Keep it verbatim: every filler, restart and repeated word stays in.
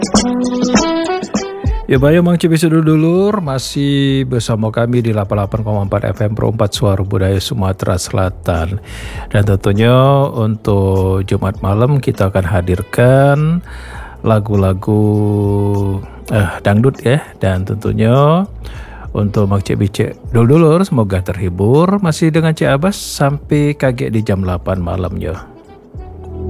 Ya bayo Mang Cibisi dulur masih bersama kami di delapan puluh delapan koma empat F M Pro empat Suara Budaya Sumatera Selatan. Dan tentunya untuk Jumat malam kita akan hadirkan lagu-lagu eh, dangdut ya. Dan tentunya untuk Mang Cibisi dulur semoga terhibur masih dengan Cik Abbas sampai kaget di jam delapan malamnya.